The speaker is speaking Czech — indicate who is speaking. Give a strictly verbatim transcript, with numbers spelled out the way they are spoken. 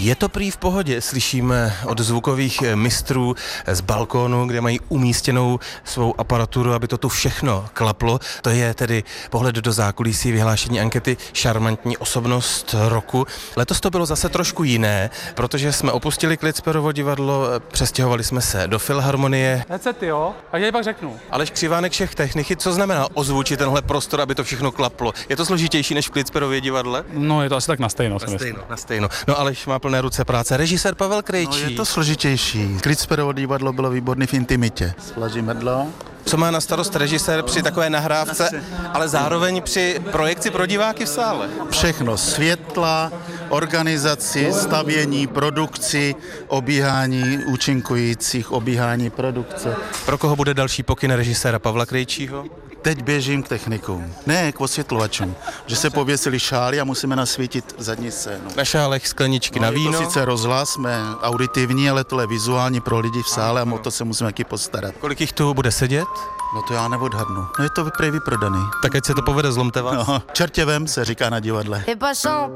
Speaker 1: Je to prý v pohodě, slyšíme od zvukových mistrů z balkónu, kde mají umístěnou svou aparaturu, aby to tu všechno klaplo. To je tedy pohled do zákulisí vyhlášení ankety Šarmantní osobnost roku. Letos to bylo zase trošku jiné, protože jsme opustili Klitsperovo divadlo, přestěhovali jsme se do Filharmonie.
Speaker 2: Hecety, jo? A já pak řeknu.
Speaker 1: Aleš Křivánek, šéf techniky, co znamená ozvučit tenhle prostor, aby to všechno klaplo? Je to složitější než v Klitsperově divadle?
Speaker 2: No, je to asi tak na stejno.
Speaker 1: Na stejno, na stejno. No Aleš má plné ruce práce. Režisér Pavel Krejčí.
Speaker 3: No, je to složitější. Klitsperovo divadlo bylo výborný v intimitě. Svlaží medlo.
Speaker 1: Co má na starost režisér při takové nahrávce, ale zároveň při projekci pro diváky v sále?
Speaker 3: Všechno. Světla, organizaci, stavění, produkci, obíhání účinkujících, obíhání produkce.
Speaker 1: Pro koho bude další pokyn režiséra Pavla Krejčího?
Speaker 3: Teď běžím k technikům, ne k osvětlovačům, že se pověsili šály a musíme nasvítit zadní scénu.
Speaker 1: Na šálech skleničky
Speaker 3: No,
Speaker 1: na víno.
Speaker 3: je to sice rozhlas, jsme auditivní, ale tohle je vizuální pro lidi v sále a o to se musíme taky postarat.
Speaker 1: Kolik jich tu bude sedět?
Speaker 3: No to já neodhadnu. No je to prej vyprodaný.
Speaker 1: Tak ať se to povede, zlomte vás.
Speaker 3: No, čertě vem se říká na divadle.